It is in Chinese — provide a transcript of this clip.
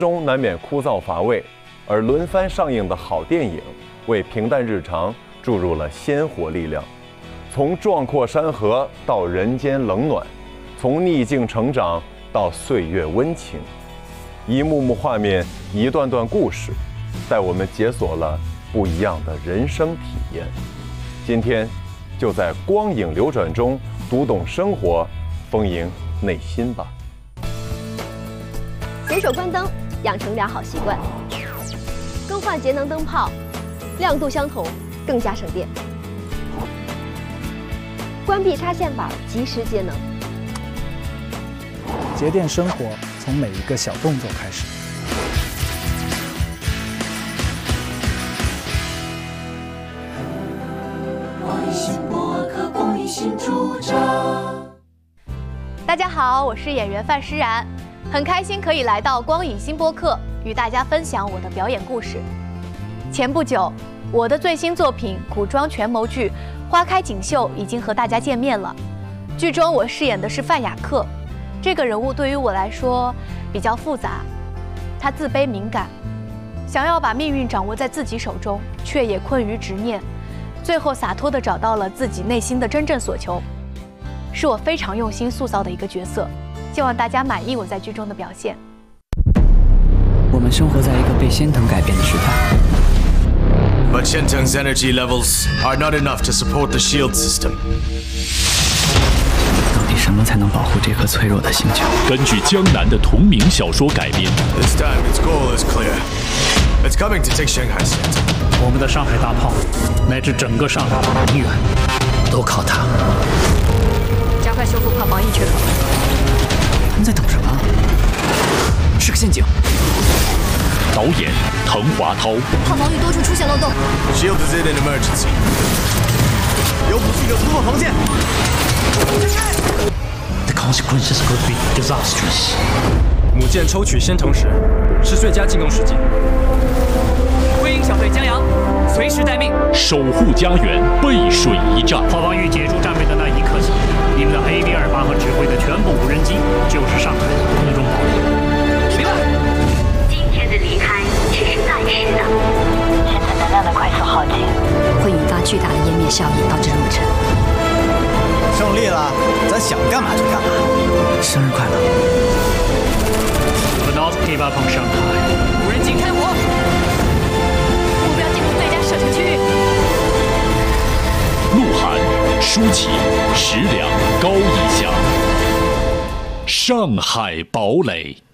中难免枯燥乏味，而轮番上映的好电影为平淡日常注入了鲜活力量。从壮阔山河到人间冷暖，从逆境成长到岁月温情，一幕幕画面，一段段故事，带我们解锁了不一样的人生体验。今天就在光影流转中读懂生活，丰盈内心吧。 随手关灯，养成良好习惯。更换节能灯泡，亮度相同，更加省电。关闭插线板，及时节能。 节电生活从每一个小动作开始。 光影新播客，光影新主张。 大家好，我是演员范诗然，很开心可以来到光影新播客，与大家分享我的表演故事。前不久，我的最新作品古装权谋剧《花开锦绣》已经和大家见面了。剧中我饰演的是范雅克，这个人物对于我来说比较复杂，他自卑敏感，想要把命运掌握在自己手中，却也困于执念，最后洒脱地找到了自己内心的真正所求，是我非常用心塑造的一个角色，希望大家满意我在剧中的表现。 我们生活在一个被仙藤改变的时代。 But Shenteng's energy levels are not enough to support the shield system. 到底什么才能保护这颗脆弱的星球？ 根据江南的同名小说改编。 This time its goal is clear. It's coming to take Shanghai City. 我们的上海大炮，乃至整个上海的能源，都靠它。 加快修复炮防疫缺口。 他们在等什么？是个陷阱。 导演滕华涛。 炮防御多处出现漏洞。 Shield is in an emergency. 有武器者突破防线。 The consequences could be disastrous. 母舰抽取仙藤时，是最佳进攻时机。 灰鹰小队江阳，随时待命， 守护家园，背水一战。 炮防御解除战备的那一刻起，你们的 AB-28和指挥的全部无人机就是上海的空中堡垒。 明白。 今天的离开只是暂时的，现在能量的快速耗尽， 会引发巨大的湮灭效应，导致入沉。 胜利了，咱想干嘛就干嘛。 生日快乐。 Do not give up on Shanghai。 无人机开火。 目标进入最佳射程区域。 鹿晗、舒淇、石良、高以翔，上海堡垒。